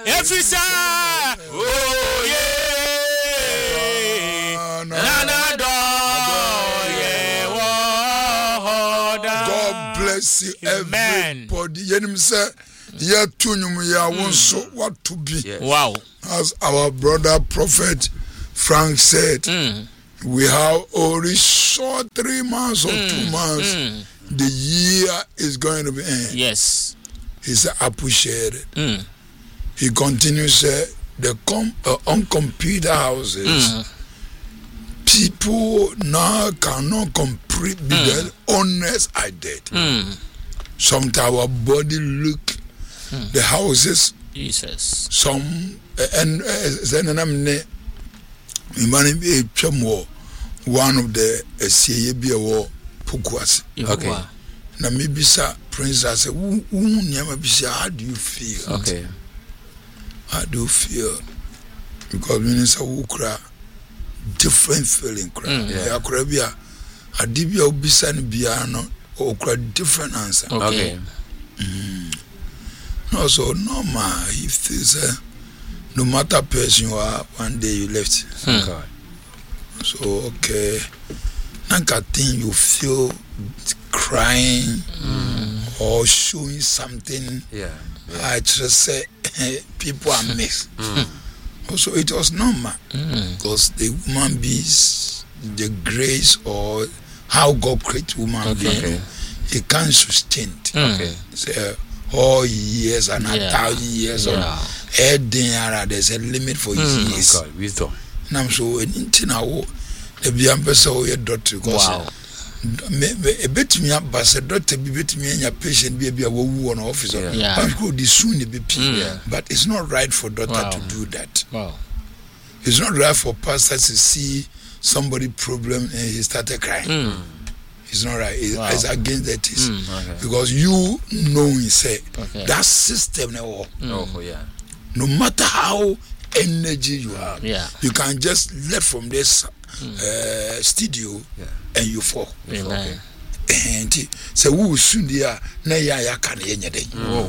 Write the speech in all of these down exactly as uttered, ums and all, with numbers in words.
Every side. Oh yeah. Nana God bless you, everybody. Yenim say, yeah, tunum ya wonso what to be. Wow. As our brother prophet Frank said, mm. we have only short three months or mm. two months. Mm. The year is going to be end. Yes. He said, appreciate it. Mm. He continues say, the com- uh, on computer houses, mm. people now cannot complete mm. the honest I did. Mm. Sometimes our body look mm. the houses. Jesus. Some and then I'm ne one of the C A B war Pukwasi. Okay. Na maybe sir Princess say, how do you feel? Okay. How do you feel? Because Minister Wukra different feeling cry. Yeah, Krabia Adibia Obisan Biano or cry different answer. Okay. Mm. No, so normal if there's a no matter person you are, one day you left. Hmm. Okay. So okay. Nanka thing you feel crying mm. or showing something. Yeah. yeah. I just say people are mixed. Mm. Also, it was normal mm. because the woman beings, the grace or how God created woman okay. being, okay. it can't sustain. Mm. Okay. So, all years and yeah. a thousand years yeah. of there's a limit for mm. years. God, wisdom. And I'm so anything I will the be ambassador your daughter because wow. a bit me up but a daughter be bit me and your patient be a one officer. Yeah. But go the soon be mm. but it's not right for daughter wow. to do that. Wow. It's not right for pastors to see somebody problem and he started crying. Mm. It's not right. It's, wow. it's against that. Mm. Okay. Because you know he said okay. that system now. Mm. Oh yeah. No matter how energy you have, yeah. you can just left from this mm. uh, studio yeah. and you fall. Amen. Okay. And so who soon dia na ya ya kan yenye dey.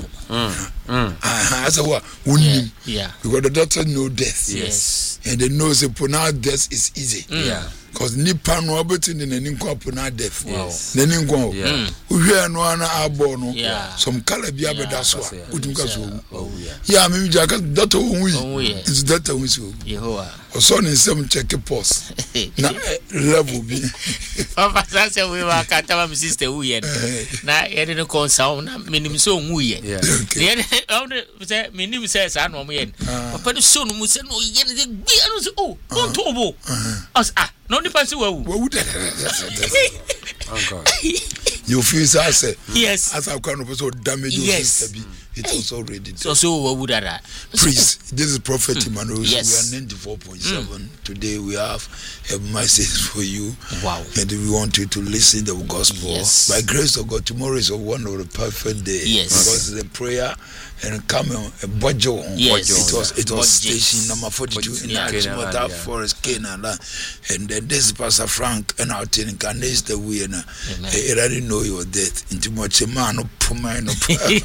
Ah, so what? Yeah. Because the doctor know death. Yes. And they know say pronounce death is easy. Mm. Yeah. Because nipa no abetin de nani kwa pronounce death. Yes. Nani kwa. Yeah. Uhwe no ana abo no. Yeah. Some color bi abeda so a. Udimka so. Oh yeah. Yeah, me jaka doctor onwi. Oh yeah. It's doctor onwi so. Yehowa. Oso ni sem check pulse. Na level bi. Papa say we wa kata my sister who ye. Na ye dey no sound na minim so onwu ye. Yeah. Ye say minim say sa no mo ye. Papa no so no mu say no ye dey bi anu say oh, don't tobo. As ah, no the person we wo dey. Oh God. You feel say yes. As I can also damage your yes. sister be. It was already so so what would that? Please, this is Prophet Emmanuel. Yes. We are ninety-four point seven. Mm. Today we have a message for you. Wow. And we want you to listen to the gospel. Yes. By grace of God, tomorrow is one of the perfect days. Yes. Because the prayer and coming a budget. Yes. It was it was budget. Station number forty-two in yeah. Achimota yeah. Forest, Canaan. And then this is Pastor Frank and our team can the way and I already know your death. Into much a man no puma no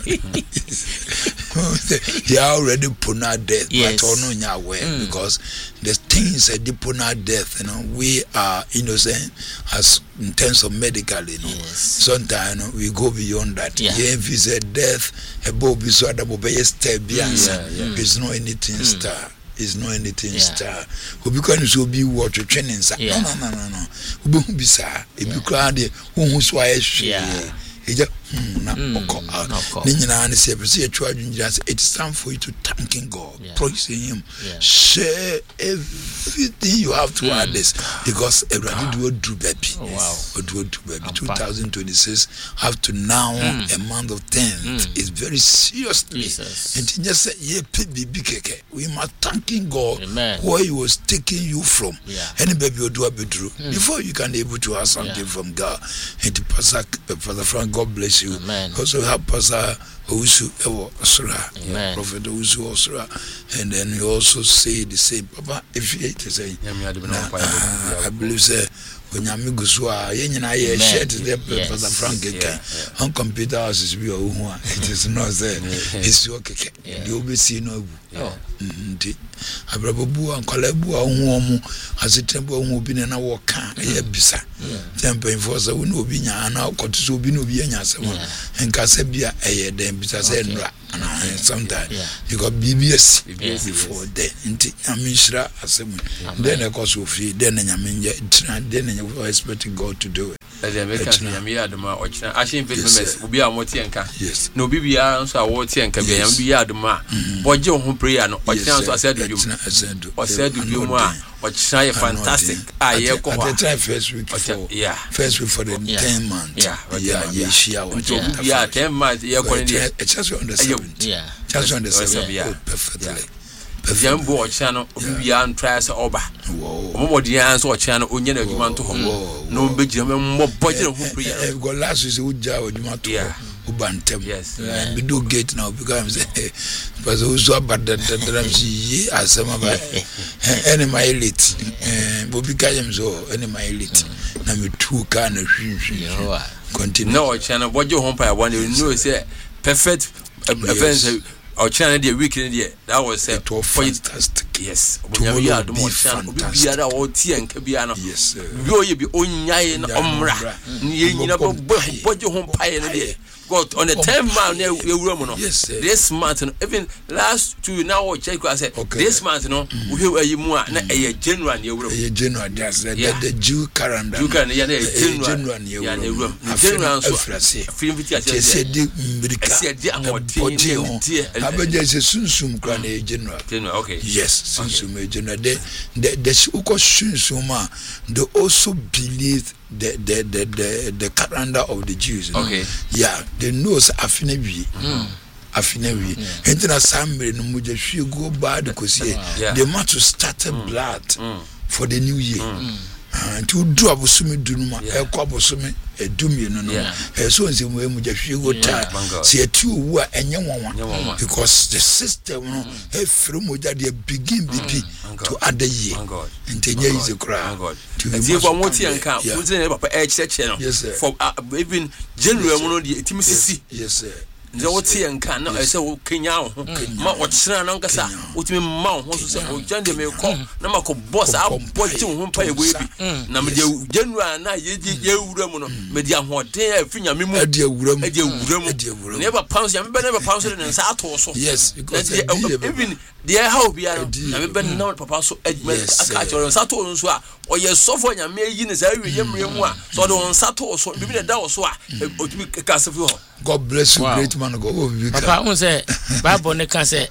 he already put out death, yes. but no aware mm. because the things that they put out death, you know, we are innocent as in terms of medical, you know. Yes. Sometimes you know, we go beyond that. Yeah. Yeah, if it's a death, a baby so that baby step beyond, it's not anything mm. star. It's not anything yeah. star. Who because so be what to training sir. No, no, no, no, no. Who be sir. If you cry the who so I yeah. It it's time for you to thanking God, yeah. praising Him, yeah. share everything you have to mm. others because everybody do do baby. Oh, wow. Do do baby. twenty twenty-six up to now mm. a month of tenth mm. is very seriously. And just say yeah, baby keke. We must thanking God Amen. Where He was taking you from. Yeah. Any baby will do a bit true mm. before you can able to have something yeah. from God. And to Pastor Father Frank, God bless you. Amen. Also have Pastor Owusu Ewo Osura, Amen. Prophet Owusu Osura, and then you also say the same. Papa, if you hate to say, I believe say onyame gusua yenyina ye shirt the Pastor Frank Keke on computer houses bi o hu a it is not say it's okay the obesi no abu ndi abrabobu ankolabu a hu omu asetembu hu obi na wo ka ye bisa tempo enforce we no obi nya na kotuso obi no obi anya asem enka se bia eye den bisa se nra and sometimes you got B B S before then ndi amishra asem then e koso free then nyame nje then we expect God to do it. The American nyame adoma ochina ashin faithfulness obi a moti enka no obi bia nso a woti enka bia nyame bia adoma boje ho prayer no ochina nso ase adu ose adu bi mu a ochina ye fantastic ah ye ko at the time first week for yeah first week for the ten months yeah yeah yeah share what yeah ten months ye ko ni it's just on the seven yeah just on the seven yeah perfectly Jambo ochano obia ntry se oba omomodi an so ochano onye na adwuma nto ho no begira mo bojere ho prayer go last we say uja adwuma to ubantem we do gate now because say because we so bad that that see asema ba any my elite eh bobi kayem so any my elite na me two ka na hwinhwi continue no ochano boje ho prayer one you know say perfect events our channel the week in the that was said it was fantastic. Yes, tomorrow will be fantastic. Our tea and Kabiano. Yes, sir. You be only in Omra. You know, but you home pie in the got on the ten man near Roman. Yes, sir. This month, even last two now, check. I said, this month, no, we are you more a general near a general. That's the Jew calendar. You can, yeah, general near room. General, film it. I said, I bet there's a sunsum grand general. Okay. Yes, sunsum general. The the the Uko sunsuma. They also believe the the the the the calendar of the Jews. Okay. Yeah, they know Afinebi. Afinebi. Entina Sambre no muja hwe go bad kosie. They want to start a blood for the new year. And to do abusumi dunuma e kwa abusumi edumi no no e so nse mu emu jahwe go ta se atu wu a enye wonwa because the system no e free moja dey begin B P to other year ntenye is a cry to the for moti anka moti na papa e cheche no for even January mu no dey etimi sisi yes sir nze woti enka na ese wo Kenya ho ma ochira na nkasa wotimi ma ho so se o jande me ko na mako boss aboje ho pa ebo ebi na me de January na ye ye wura mu no me de ahoden afinya me mu de wura mu de wura mu ne ba pounds ya me be ne ba pounds ne nsa ato so yes because even the how be ara na me be na papa so aka choro nsa to so a o ye sofo nya me yi ne sa wi ye mre mu a so de nsa to so bibi ne da so a otumi ka se fi ho. God bless you, wow. Great man. Go over. Papa, who say Bible ne can say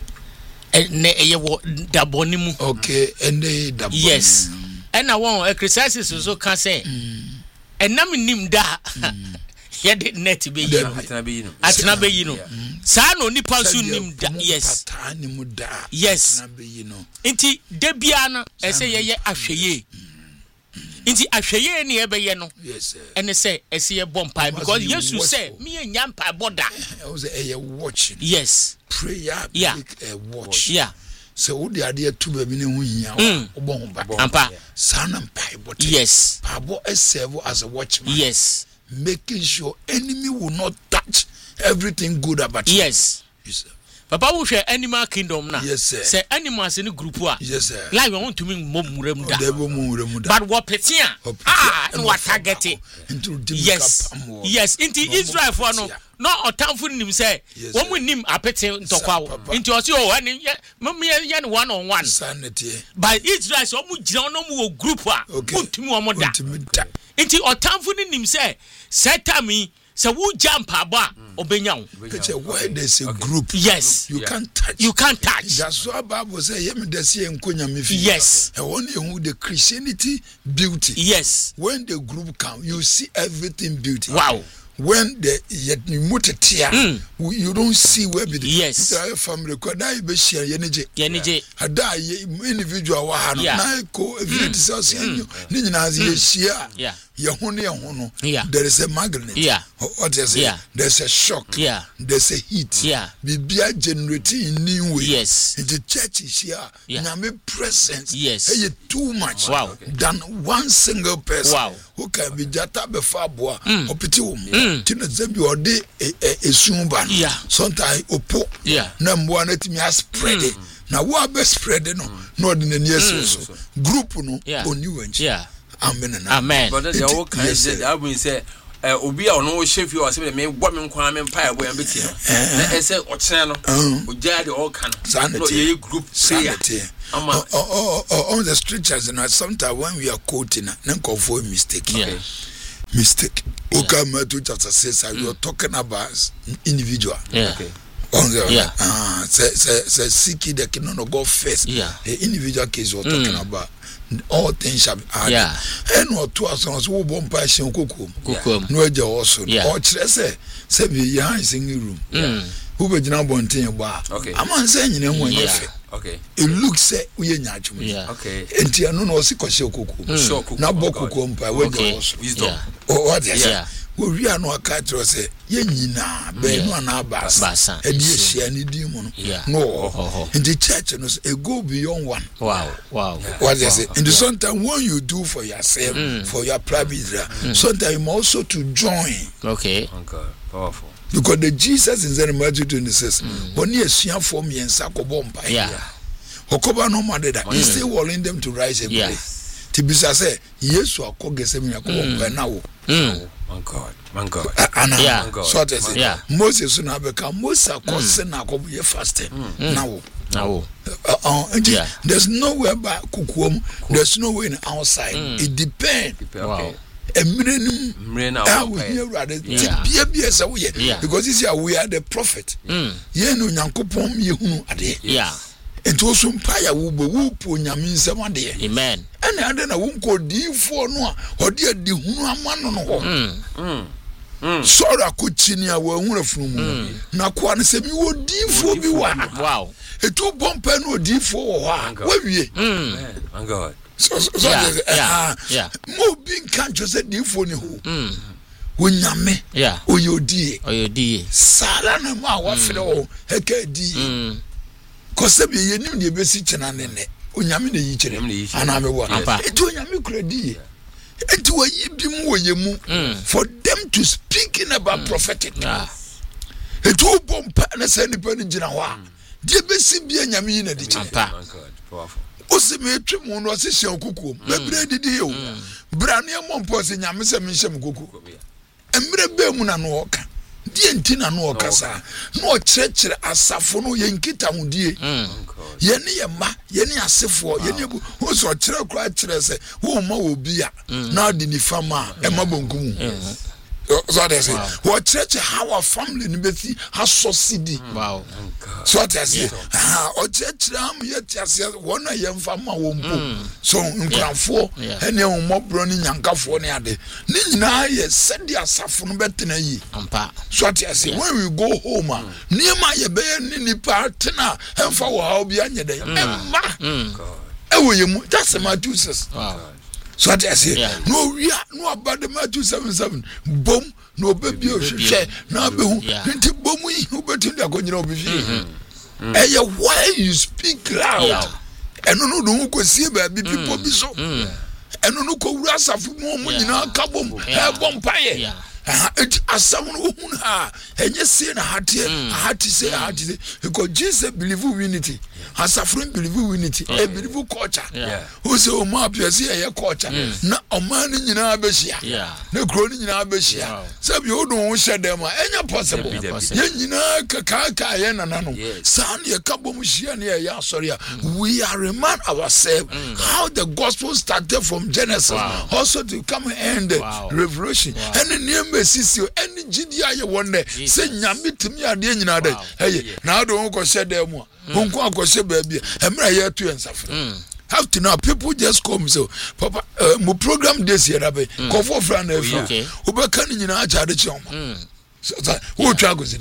ne eye wo daboni mu. Okay, and they daboni. Yes. And I want Ecclesiastes also can say. And na me nim da. Here the net be you. Atena be you. Atena be you know. Sa no nipa so nim da. Yes. Atani mu da. Yes. Atena be you know. Inti de bia na e say ye ye ahweye. Inti ahweye ni ebe ye no. Yes sir. And say ese ye bompa because Jesus say me enya mpa boda. I was a watching. Yes. Prayer yeah. Like a watch. Yeah. So what the idea to be me hu hia obon ba. Ampa. Sana mpa boda. Yes. Pabo serve as a watchman. Yes. Making sure enemy will not touch everything good about you. Yes. Yes sir. Papa wo hwe animal kingdom na. Yes sir. Say animals in group a. Yes sir. Like we want to mean momurem da. But what petia? Ah, no what target it. Yes. Yes, into Israel for no. No otamfu nim say. Wo mu nim apete ntokwa wo. Into o say o ani me ye one on one. Sanity. By Israel so mu gina no mu group a. Untumi wo mo da. Into otamfu nim say setami so who jump aba obenya wo. Why there's a group. Yes. You yeah. can't touch. You can't touch. That's what Bible say. Yemi desi enkonya me fi. Yes. And when you the Christianity beauty. Yes. When the group come, you see everything beauty. Wow. When the yet you mutetia, mm. you don't see where be the yes. family. Could I be share yenije? Yenije. A die individual wahano. Yeah. Na ko if it is us you. Nini na zi share. Yeah. yehone yehono yeah. there is a magnet yeah. what is it yeah. there's a shock yeah. there's a heat yeah. bibia generating in new way yes in the church is here yeah. nyame presence yes hey too much wow. okay. than one single person wow. who can be jata before boa mm. opiti wo mm. tina zebi ode esumba yeah. sometimes opo yeah. na mboa na timi has spread mm. na wo be spread no no ordinary yeso so group no yeah. oni wenchi yeah. amen amen but they all kind of I mean say obi a ono chef you say me gbo me nkwa me mpa ebo yan beti na e say o kyen no o ja de all kan no ye group prayer oh oh oh on the scriptures and sometimes when we are quoting na for mistake yeah. mistake yeah. Okay, Matthew chapter six mm. you are talking about individual yeah. okay on the yeah. ah say say say seek the kingdom of God first yeah. the individual case you are talking mm. about all things shall be added yeah. and what two as long as we bomb passion kukum kukum no eje also yeah. or say say be yan singing room mm. who be jina bonten ba okay am say nyina mo nyefe okay it looks say we nya adwum yeah. okay enti anu no si kwose kukum sure na bokukum pa we je also wisdom oh what is yeah. we wi anu aka tro say ye nyina be no na basa e di ehia ni di mu no in the church no it go beyond one wow wow yeah. What is it in the sometimes when you do for yourself mm. for your private mm. sometimes you also to join okay okay powerful because the Jesus in the Matthew twenty-six when you see for me and sakobompa yeah okoba no mother that he still warning them to rise every yeah. day tibisa say yesu akogese me yakobompa na wo my God, my God. Ana, yeah. so that is yeah. Moses na beka Moses akose na akobo ye fasting now now yeah. There's nowhere by kukuom there's no way outside mm. It depends wow. Emrenim mrena we hear rather bia bia say we because this year we are the prophet ye no nyankopon ye hunu ade yeah enti oso mpaya wo bo wo po nyame nsem ade amen ene ade na wo nko difo no a ode adi hunu amano no ho mm mm sorry akochini a wo hunu afunu mu na ko an se mi wo difo bi wa wow etu bompa no difo wo ho a wa wie mm my God so so so yeah, yeah, yeah. mo bin kan chose difo ni ho mm wo nyame yeah oyodi oyodi sala na ma wa fere o heka di mm kose bi yenim de besi chena nene onyame na yi kire ana me wo eti onyame kura di eti wa yi bi mu wo yemu for them to speak in about prophetic eti wo bompa na se ni pa ni gina ho a de besi bi onyame yi na di kire powerful osi me twemu no se hye okukuo bebre didi yo bra ne mo mpo se nyame se me hye mkukuo emre be mu na no oka die ntina no okasa no kyerɛkyerɛ asafo no ye nkita hudie ye ne ye ma ye ne asefo ye ne bu wo so kyerɛ kra kyerɛ se wo ma obi a na adi ni fama e ma bonkum so that is what church how our family ni beti haso sidi wow so that is ah o church am yet as one ye mfama wo mpo so nkranfo ene o mobro ni nyankafo ne ade ni nyina ye sedi asafo no betena yi ampa so that is when we go home ni ma ye be ni nipa tena emfa wo ha obi anye de emma e wo ye mu that's my two sisters wow so that I say yeah. no we are no about the Matthew seven seven boom no baby o hwehwe na be hu nti bom yi hu betu da ko nyina obi fi eh yeah why you speak loud and no no ko sie ba bi people bi so and no ko wura asafu mu mu nyina ka bom e bom paye ah it asam no hu ha enye sie na hate hate say hate because Jesus believe unity asafru believe unity e believe culture who say o ma piase e culture na o man ni nyina abehia na kro ni nyina abehia sabi o don wo hye dem a enya possible ye nyina kaka ka ye nana no san ye ka bom hia na ye asori a we are remind ourselves how the gospel started from Genesis also to come end revelation and the mesisio any gidia ye wonne se nyame timi ade nyina ade hey na ado ko hye dem a wonko akose ba bia emra ye to ensafre have to know people just come so papa uh, mo program this year abe ko for friend na fi obeka ni nyina acha de chioma so that wo twa go si dabe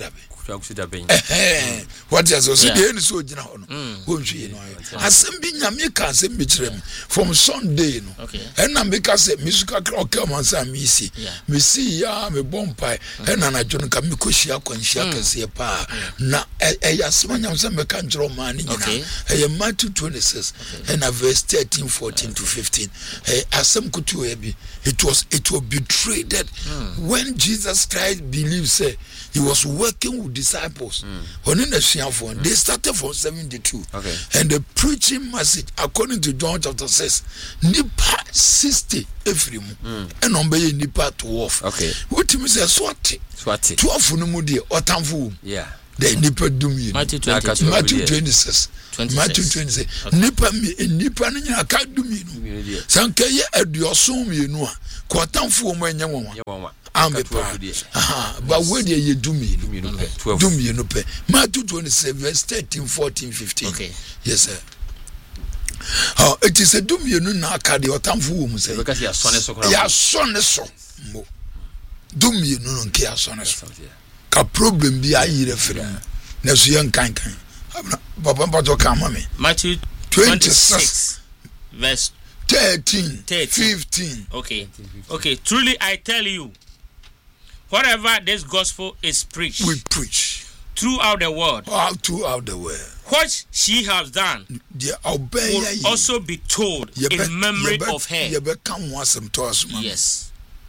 eh what is so dey ni so gina ho no won hwie no asem bi nyame ka asem bi kire me from Sunday no and na me ka say misuka okay man say me see me see ya me bompai and na adwo ka me kohia kwanhia kase pa na e yasema nyam say me ka njro man nyina e Matthew twenty-six and na verse thirteen fourteen to fifteen eh asem kutu e bi it was it was betrayed that when Jesus Christ believed say he was working with disciples when in the Shiafon they started from seventy-two okay. and the preaching message according to John chapter six nipa sixty every mm. and on be nipa twelve okay what me say swati swati twelve no mu de otamfo yeah the nipa dum Matthew twenty-two Matthew twenty-six Matthew twenty-six nipa mi nipa no nya ka dum no sanka ye aduosom mienu a ko otamfo mo enya won ambe pa aha but where dey ye dumi dumi no pe Matthew twenty-seven verse thirteen fourteen fifteen okay yes sir oh it is a dumi no na aka de otamfo wo mu say because ya sone so kra ya sone so mo dumi no no nke ya sone so ka problem bi ayi referee na so yan kan kan papa pato ka ma me Matthew twenty-six verse thirteen fifteen okay okay truly I tell you whatever this gospel is preached we preach throughout the world all throughout the world what she has done will also be told in memory of her. Yes.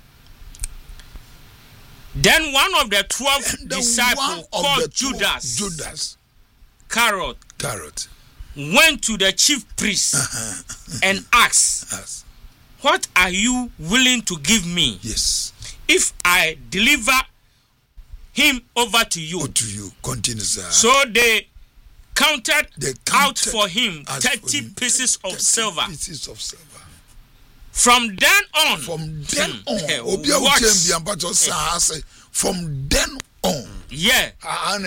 Then one of the twelve disciples called the Judas, Judas Carrot, Carrot went to the chief priest and asked, yes. What are you willing to give me? Yes. If I deliver him over to you. Oh, to you. Continue, sir. So they counted, they counted out for him thirty for pieces of thirty silver. Pieces of silver. From then on. From then hmm, on. Watch. From then on. Yeah. Ah.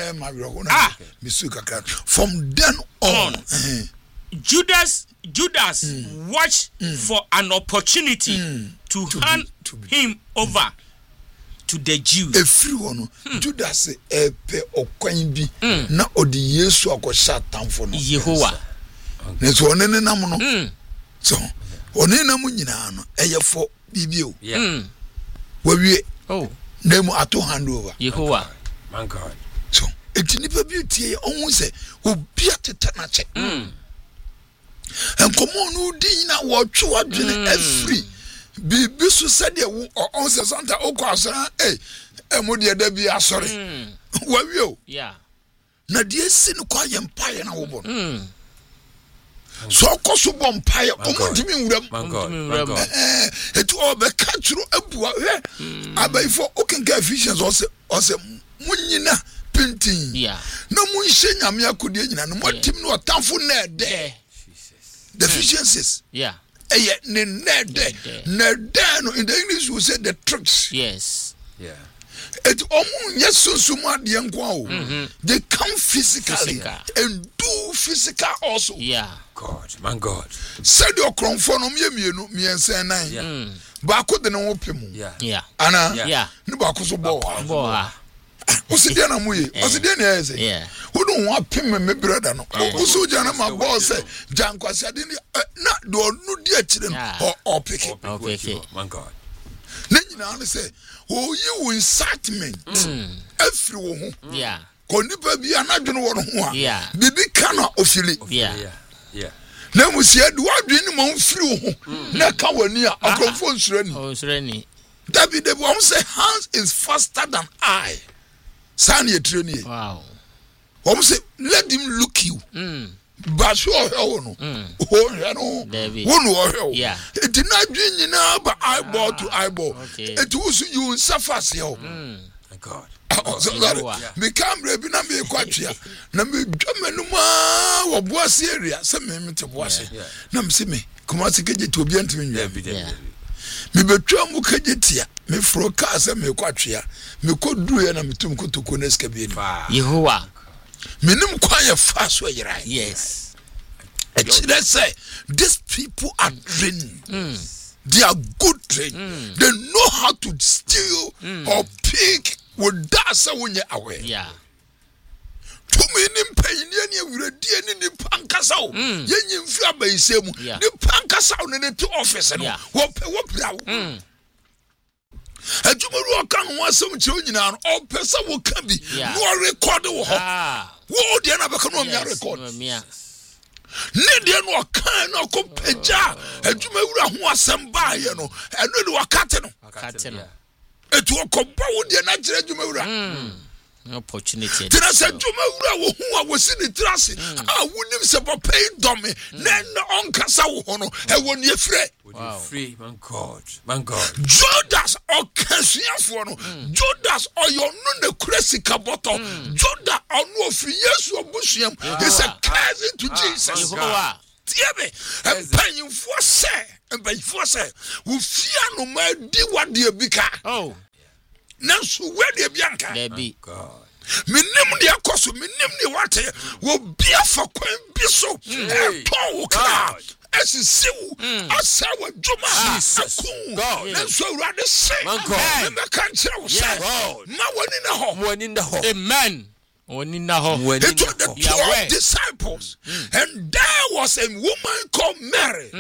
From then on. on. Uh-huh. Judas Judas mm. watched mm. for an opportunity mm. to, to hand be, to be. him over mm. to the Jews. Everyone, hmm. Judas e pe okwan bi na odi Yesu akosha tamfo no. Yehowa. Ne so onene nam no. So onene nam nyina no eye fo bibio. Yeah. Wawie. Oh. Na mu ato hand over. Yehowa. Man God. So etinipa bi tie ohun se obi ateta na che. Mm. And come on, who did not watch what every be so said on Santa Okwasa, eh, and would you be a sorry? Well, you, yeah. Nadia sin quiet empire and a woman. So, Cosso Bompire, oh, to me, it all the catcher up. I buy for Oken Efficiency also, also, Munina painting. Yeah. No moon saying, I'm your Kudian, and what team no town for there. Deficiencies. Yeah. Eh, ne ned. Ned in the English we say the tricks. Yes. Yeah. It omun yes so so mad yankwa. They come physically physical. And do physical also. Yeah. God, man God. Said your cronfon me mienu me ense nine. Yeah. Ba ko de na wo pemu. Yeah. Yeah. Ana. Yeah. Ne ba ko so bo. Bo. Osidia na muye. Osidia na eze. Yeah. Who don't want pim me brother no. Oso jana ma boss say jankwasi ade na do no dia chire no or pick it. Okay. Man God. Na nyina na say oh you incitement. Every wo ho. Yeah. Ko nipa bi anadwene wo no ho a. Yeah. Bibi kana ofili. Yeah. Yeah. Na musia do adwene mo mfiri wo ho. Na ka wani a akrofo nsurani. Oh nsurani. David the one say hands is faster than I. Sani training. Wow. One say let him look you. Mm. But so oh no. Oh no. David. Oh yeah. It did not be nyina ba eyeball to eyeball. Okay. It was you suffer here. Mm. My God. Oh, so that me camera bi na me kwatria. Na me dwamanu ma wo boase area. Se me me te boase. Na me se me. Kuma se keje to obi antimi nwa. Me betwa mu kajetia me fro ka se me kwatwea me koduru ya na metum kotoko na ska bi ni Yehowa me nim kwan ya fa so yirai. Yes. Let's say these people are trained. Mm. They are good trained. Mm. They know how to steal mm. or pick with that so when you away. Yeah. tumi ni mpanyini ni awurade ni ni pankasa o yenyi mfi abayise mu ni pankasa o ne to office no wo pe wo brawo adwumuru oka ho asem kire nyina no o pesa wo ka bi no record wo ho wo de na beka no mia record ne de no oka na ko peja adwumuru ho asem ba ye no eno de wakate no wakate no etu okoba wo de na kire adwumuru opportunity tira se adwumuru wo hu a wo si ni trase a wonim se pay dome na onkasa wo ho no e wo ne free wow. Free, man God, man God. Judas or Kasiafo no. Judas or your no the crazy kaboto. Judas or no free yes or bushim. It's a cousin to Jesus. Tiebe, and paying for say, and paying for say, we fear no man di what dear bika. Oh, now so where the Bianca. There be God. Minim dia koso minim ni wate wo bia fa kwan bi so e to wo ka esisiw asawa djuma akun na so urade se me kan kire wo se ma woni na ho woni na ho amen woni na ho it was the twelve disciples and there was a woman called Mary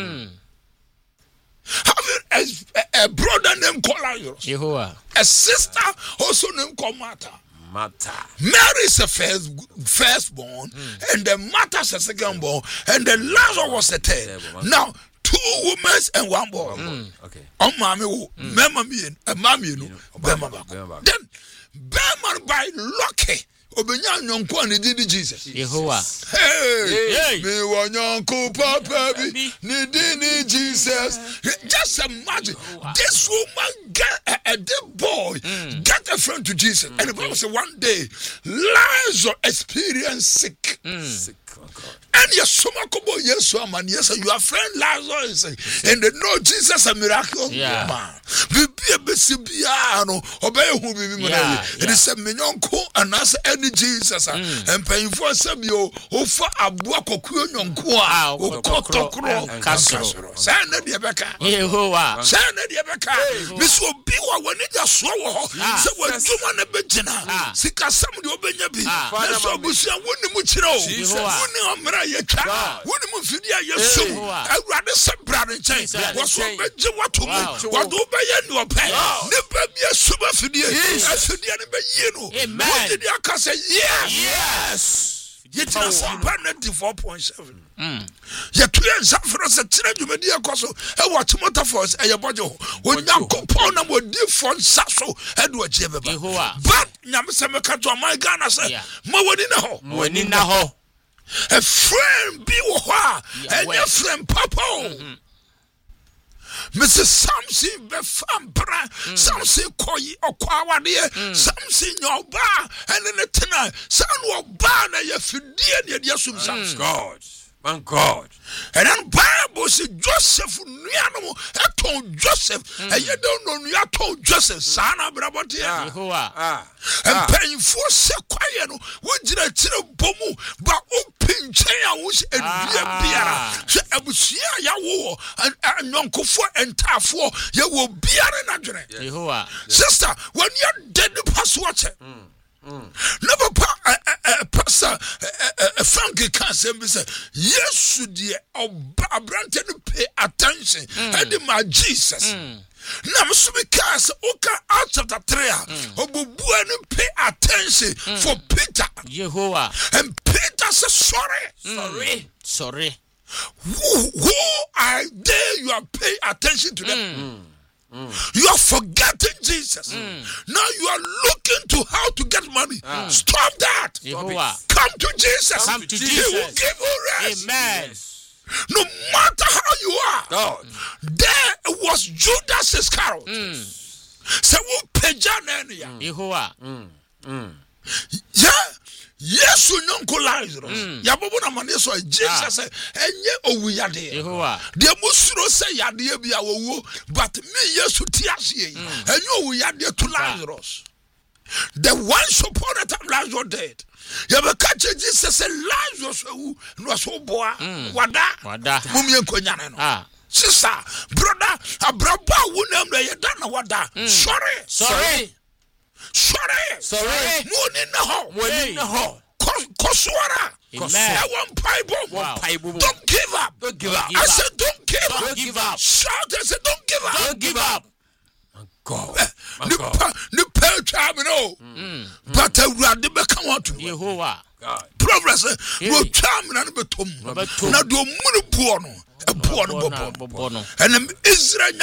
having a, a brother named Lazarus, Jehovah, a sister also named called Martha. Martha. Mary is the first firstborn, mm. and the Martha's the secondborn, and the Lazarus was the third. Now, two women and one boy. Mm. Okay. On mommy, mama me and mommy, no, Bema. Then, Bema by lucky. Obenya nyonko ani di Jesus. Jehovah. Hey, me wa nyonko papa bi ni di ni Jesus. Just imagine this woman get a, a dead boy mm. get a friend to Jesus, mm. and the Bible say one day Lazarus experienced sick. Mm. Sick. Oh God. And your summer kobo yes man yes your friend Lazarus and they know Jesus a miracle yeah. man. Bibi ebesi bia no obey hu bibi mo na it is a menyonko anasa any Jesus and paying for sabio ofa aboa kokuo nyonko a okotokro kasoro say na de beka Jehovah say na de beka miso obi wa woni ja so wo ho say waduma na begina sika sam de obenya bi na so busia woni mu kire o woni omra ye ka woni mu fidi a yesu awurade sebra ne chen wo so beje wato mu wado be ye no pe ne ba bi asuba fidi afidi ne be ye no wo de akase yes yet na ninety-four point seven mm yet we nsafro se tire dwumadi akoso e wo timota force e ye boje ho onyankopon na mo di fon saso e do agie beba but nyame se me ka to my Ghana se mo woni na ho mo woni na ho a friend be wa and your friend papa Missus Samson be fambra Samson koyi okwa wade Samson nyoba and in the tena san wo ba na ye fidie ne de asum Samson God man God and then Bible say Joseph nuanom eton Joseph and you don't know you told Joseph sana brabote Jehovah ah and paying for se kwaye no wo gira tire bomu ba opinchen a wo e bia biara so abusia ya wo anyonkofo entafo ye wo biara na dwene Jehovah sister when you dead pass watch never pa a pastor a funky cancer be say yes die obrante no pay attention and my Jesus na msubi kasa oka out chapter three obubu and pay attention for Peter Jehovah and Peter said sorry sorry sorry who, who are they you are paying attention to them mm. Mm. You are forgetting Jesus. Mm. Now you are looking to how to get money. Mm. Stop that. Jehovah. Come to Jesus. Come to Jesus. He will give you rest. Amen. Yes. No matter how you are. God. There was Judas Iscariot. Mm. So we pejana. Jehovah. Mm. Mm. Yeah. Yes, you know, Lazarus. Yabobo na mane so Jesus say enye owuyade. Jehovah. De musuro say yade bia wowo, but me Yesu ti ase enye owuyade to Lazarus. The one support that Lazarus dead. You be catch Jesus say Lazarus wu no so boa wada wada mumye nkonyane no. Ah. Sister, brother, abraba wu na mra ye da na wada. Sorry. Sorry. Sorry. Sorry. Money na ho. Money na ho. Koswara. Amen. One Bible. Wow. Don't give up. Don't give up. I said, don't give Don't up. give up. Shout, I said, don't give up. Don't give up. God. The pearl time, you know. But I would never come out to Yehovah. Proverbs, no time, and I'm a tomb. Now do a moon, a poor, and Israel.